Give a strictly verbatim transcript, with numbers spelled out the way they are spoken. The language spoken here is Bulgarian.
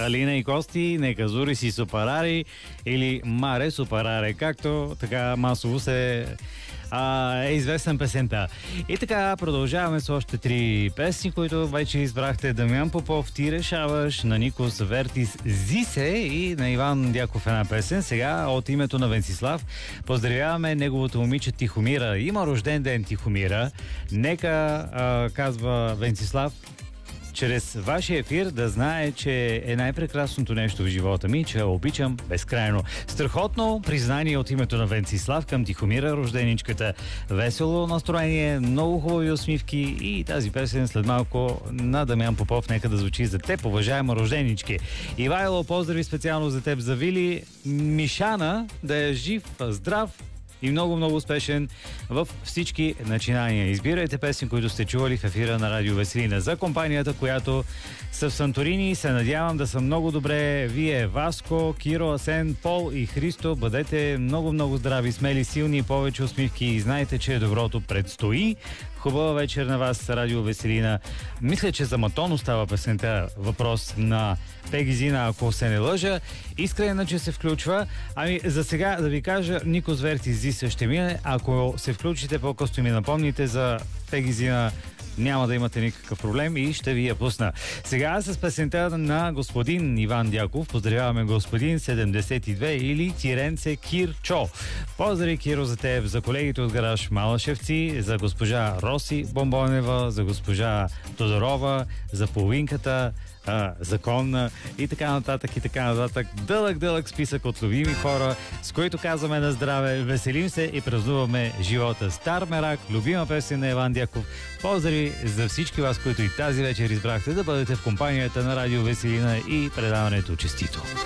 Алина и Кости, нека Зури си супарари или Маре супараре, както така масово се а, е известен песента. И така продължаваме с още три песни, които вече избрахте. Дамян Попов, Ти решаваш, на Никос Вертис, Зисе и на Иван Дяков една песен. Сега от името на Венцислав поздравяваме неговото момиче Тихомира. Има рожден ден Тихомира. Нека, а, казва Венцислав, чрез вашия ефир да знае, че е най-прекрасното нещо в живота ми, че я обичам безкрайно. Страхотно признание от името на Венцислав към Тихомира, рожденичката. Весело настроение, много хубави усмивки и тази песен след малко на Дамян Попов нека да звучи за теб, уважаема рожденички. Ивайло, поздрави специално за теб, за Вили. Мишана да е жив, здрав и много-много успешен в всички начинания. Избирайте песни, които сте чували в ефира на Радио Веселина. За компанията, която са в Санторини, се надявам да са много добре. Вие, Васко, Киро, Асен, Пол и Христо, бъдете много-много здрави, смели, силни, повече усмивки и знайте, че доброто предстои. Хубава вечер на вас, Радио Веселина. Мисля, че за Матон остава песента, въпрос на Пеги Зина, ако се не лъжа. Искрена, че се включва. Ами, за сега да ви кажа, Никос Вертис Зисе ще мине. Ако се включите по-късно и ми напомните за Пеги Зина, няма да имате никакъв проблем и ще ви я пусна. Сега с песента на господин Иван Дяков. Поздравяваме господин седемдесет и две или Тиренце Кирчо. Поздрави, Киро, за теб, за колегите от гараж Малашевци, за госпожа Роси Бомбонева, за госпожа Тодорова, за половинката, А, законна и така нататък и така нататък. Дълъг, дълъг списък от любими хора, с които казваме на здраве, веселим се и празнуваме живота. Стар мерак, любима песен на Иван Дяков. Поздрави за всички вас, които и тази вечер избрахте да бъдете в компанията на Радио Веселина и предаването честито.